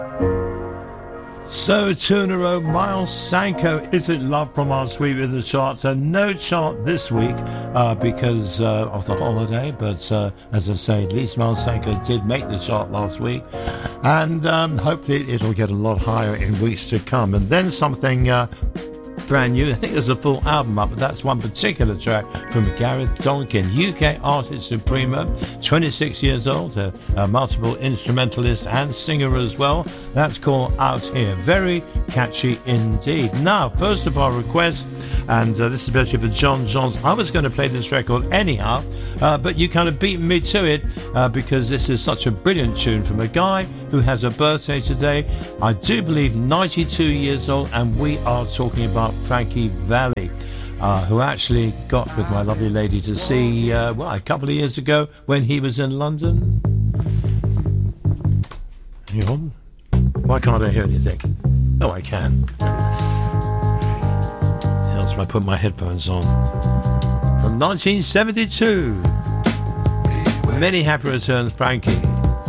So, two in a row, Miles Sanko, Is It Love from last week with the charts, and no chart this week because of the holiday, but as I say, at least Miles Sanko did make the chart last week, and hopefully it'll get a lot higher in weeks to come. And then something brand new, I think there's a full album up, but that's one particular track from Gareth Donkin, UK artist supremo, 26 years old, a multiple instrumentalist and singer as well. That's called Out Here. Very catchy indeed. Now, first of our request, and this is especially for John Johns. I was going to play this record anyhow, but you kind of beat me to it because this is such a brilliant tune from a guy who has a birthday today. I do believe 92 years old, and we are talking about Frankie Valli, who actually got with my lovely lady to see, a couple of years ago when he was in London. Hang on. Why can't I hear anything? Oh, I can. Else if I put my headphones on. From 1972. Many happy returns, Frankie.